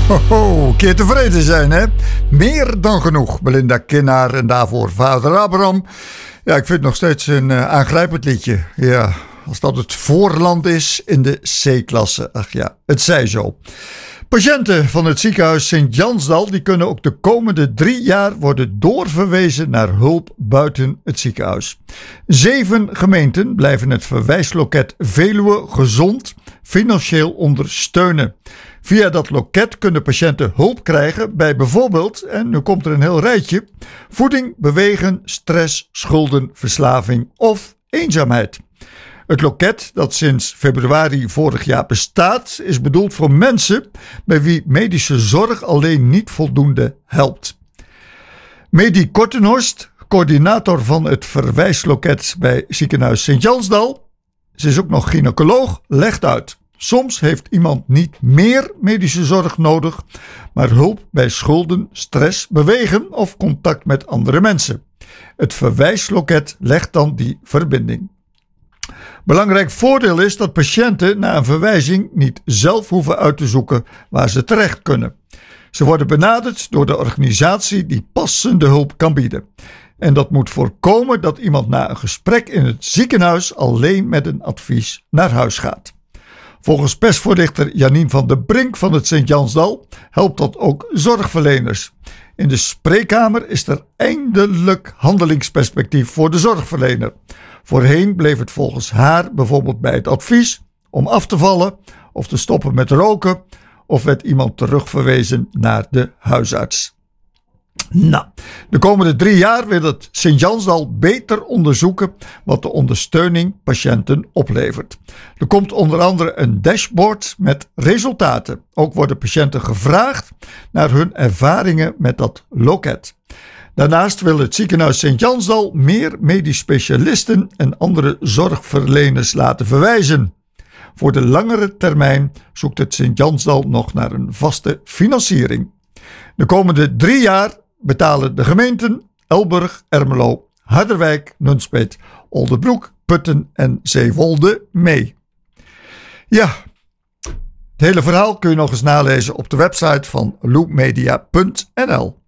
Ho, keer tevreden zijn, hè? Meer dan genoeg, Belinda Kinnaar en daarvoor vader Abraham. Ja, ik vind het nog steeds een aangrijpend liedje. Ja, als dat het voorland is in de C-klasse. Ach ja, het zij zo. Patiënten van het ziekenhuis Sint-Jansdal die kunnen ook de komende 3 jaar worden doorverwezen naar hulp buiten het ziekenhuis. 7 gemeenten blijven het verwijsloket Veluwe Gezond financieel ondersteunen. Via dat loket kunnen patiënten hulp krijgen bij bijvoorbeeld, en nu komt er een heel rijtje, voeding, bewegen, stress, schulden, verslaving of eenzaamheid. Het loket, dat sinds februari vorig jaar bestaat, is bedoeld voor mensen bij wie medische zorg alleen niet voldoende helpt. Medi Kortenhorst, coördinator van het verwijsloket bij ziekenhuis Sint-Jansdal, ze is ook nog gynaecoloog, legt uit. Soms heeft iemand niet meer medische zorg nodig, maar hulp bij schulden, stress, bewegen of contact met andere mensen. Het verwijsloket legt dan die verbinding. Belangrijk voordeel is dat patiënten na een verwijzing niet zelf hoeven uit te zoeken waar ze terecht kunnen. Ze worden benaderd door de organisatie die passende hulp kan bieden. En dat moet voorkomen dat iemand na een gesprek in het ziekenhuis alleen met een advies naar huis gaat. Volgens persvoorlichter Janine van der Brink van het Sint-Jansdal helpt dat ook zorgverleners. In de spreekkamer is er eindelijk handelingsperspectief voor de zorgverlener. Voorheen bleef het volgens haar bijvoorbeeld bij het advies om af te vallen of te stoppen met roken, of werd iemand terugverwezen naar de huisarts. Nou, de komende 3 jaar wil het Sint-Jansdal beter onderzoeken wat de ondersteuning patiënten oplevert. Er komt onder andere een dashboard met resultaten. Ook worden patiënten gevraagd naar hun ervaringen met dat loket. Daarnaast wil het ziekenhuis Sint-Jansdal meer medisch specialisten en andere zorgverleners laten verwijzen. Voor de langere termijn zoekt het Sint-Jansdal nog naar een vaste financiering. De komende 3 jaar betalen de gemeenten Elburg, Ermelo, Harderwijk, Nunspeet, Oldebroek, Putten en Zeewolde mee. Ja, het hele verhaal kun je nog eens nalezen op de website van loopmedia.nl.